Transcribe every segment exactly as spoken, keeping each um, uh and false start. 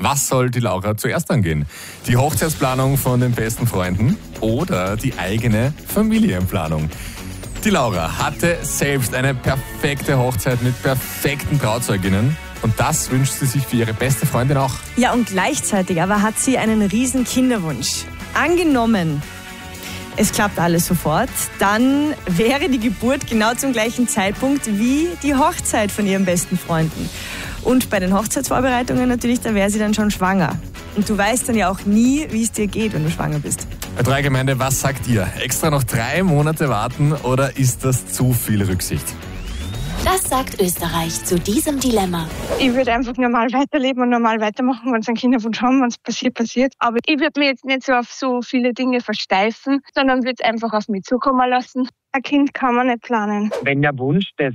Was soll die Laura zuerst angehen? Die Hochzeitsplanung von den besten Freunden oder die eigene Familienplanung? Die Laura hatte selbst eine perfekte Hochzeit mit perfekten Trauzeuginnen. Und das wünscht sie sich für ihre beste Freundin auch. Ja, und gleichzeitig aber hat sie einen riesen Kinderwunsch. Angenommen, es klappt alles sofort, dann wäre die Geburt genau zum gleichen Zeitpunkt wie die Hochzeit von ihren besten Freunden. Und bei den Hochzeitsvorbereitungen natürlich, da wäre sie dann schon schwanger. Und du weißt dann ja auch nie, wie es dir geht, wenn du schwanger bist. Drei Gemeinde, was sagt ihr? Extra noch drei Monate warten oder ist das zu viel Rücksicht? Das sagt Österreich zu diesem Dilemma. Ich würde einfach normal weiterleben und normal weitermachen, wenn es einen Kinderwunsch haben, wenn es passiert, passiert. Aber ich würde mir jetzt nicht so auf so viele Dinge versteifen, sondern würde es einfach auf mich zukommen lassen. Ein Kind kann man nicht planen. Wenn der Wunsch des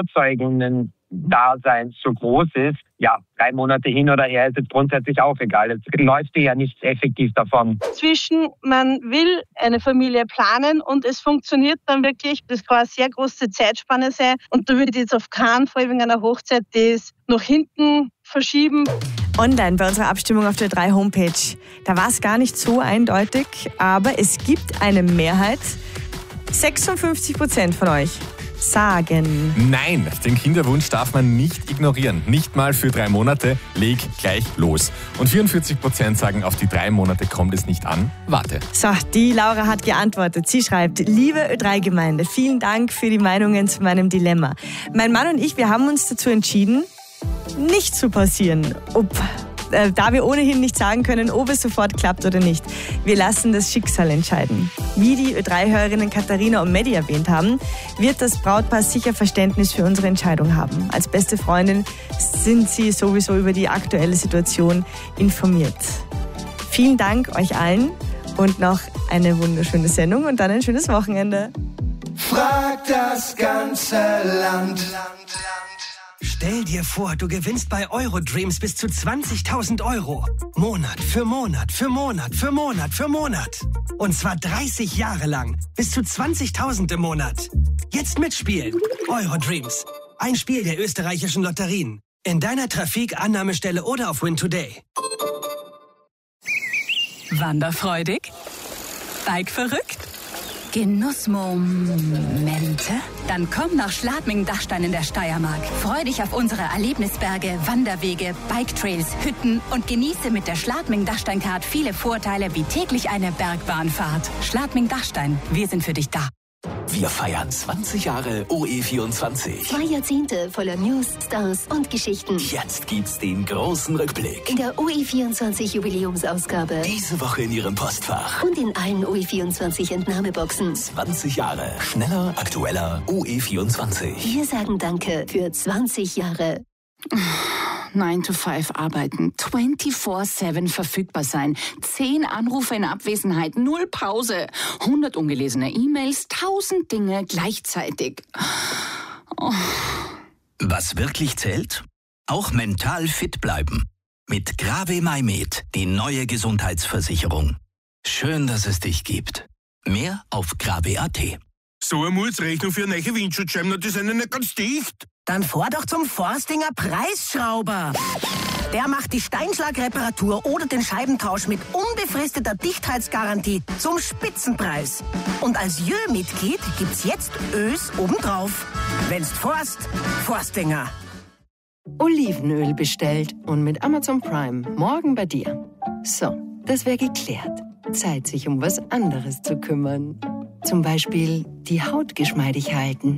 Trauzeuginnen-Daseins so groß ist, ja, drei Monate hin oder her ist jetzt grundsätzlich auch egal. Es läuft dir ja nichts effektiv davon. Zwischen, man will eine Familie planen und es funktioniert dann wirklich, das kann eine sehr große Zeitspanne sein. Und da würde ich jetzt auf keinen Fall wegen einer Hochzeit das nach hinten verschieben. Online bei unserer Abstimmung auf der drei Homepage, da war es gar nicht so eindeutig, aber es gibt eine Mehrheit. sechsundfünfzig Prozent von euch sagen: Nein, den Kinderwunsch darf man nicht ignorieren. Nicht mal für drei Monate, leg gleich los. Und vierundvierzig Prozent sagen, auf die drei Monate kommt es nicht an, warte. So, die Laura hat geantwortet. Sie schreibt: Liebe Ö drei Gemeinde, vielen Dank für die Meinungen zu meinem Dilemma. Mein Mann und ich, wir haben uns dazu entschieden, nicht zu passieren. Ob, äh, da wir ohnehin nicht sagen können, ob es sofort klappt oder nicht. Wir lassen das Schicksal entscheiden. Wie die Ö drei Hörerinnen Katharina und Maddie erwähnt haben, wird das Brautpaar sicher Verständnis für unsere Entscheidung haben. Als beste Freundin sind sie sowieso über die aktuelle Situation informiert. Vielen Dank euch allen und noch eine wunderschöne Sendung und dann ein schönes Wochenende. Frag das ganze Land. Stell dir vor, du gewinnst bei Eurodreams bis zu zwanzigtausend Euro. Monat für Monat für Monat für Monat für Monat. Und zwar dreißig Jahre lang. Bis zu zwanzigtausend im Monat. Jetzt mitspielen. Eurodreams. Ein Spiel der österreichischen Lotterien. In deiner Trafik, Annahmestelle oder auf Win Today. Wanderfreudig? Bike-verrückt? Genussmomente? Dann komm nach Schladming-Dachstein in der Steiermark. Freu dich auf unsere Erlebnisberge, Wanderwege, Biketrails, Hütten und genieße mit der Schladming-Dachstein-Card viele Vorteile wie täglich eine Bergbahnfahrt. Schladming-Dachstein, wir sind für dich da. Wir feiern zwanzig Jahre O E vierundzwanzig. Zwei Jahrzehnte voller News, Stars und Geschichten. Jetzt gibt's den großen Rückblick. In der O E vierundzwanzig Jubiläumsausgabe. Diese Woche in Ihrem Postfach. Und in allen O E vierundzwanzig Entnahmeboxen. zwanzig Jahre. Schneller, aktueller O E vierundzwanzig. Wir sagen Danke für zwanzig Jahre. nine to five arbeiten, vierundzwanzig sieben verfügbar sein, zehn Anrufe in Abwesenheit, null Pause, hundert ungelesene E-Mails, tausend Dinge gleichzeitig. Oh. Was wirklich zählt? Auch mental fit bleiben. Mit Grave MyMed, die neue Gesundheitsversicherung. Schön, dass es dich gibt. Mehr auf grave punkt at. So eine Mutsrechnung für neue Windschutzscheiben, die sind ja nicht ganz dicht. Dann fahr doch zum Forstinger Preisschrauber. Der macht die Steinschlagreparatur oder den Scheibentausch mit unbefristeter Dichtheitsgarantie zum Spitzenpreis. Und als Jö-Mitglied gibt's jetzt Ös obendrauf. Wenn's forst, Forstinger. Olivenöl bestellt und mit Amazon Prime morgen bei dir. So, das wäre geklärt. Zeit, sich um was anderes zu kümmern. Zum Beispiel die Haut geschmeidig halten.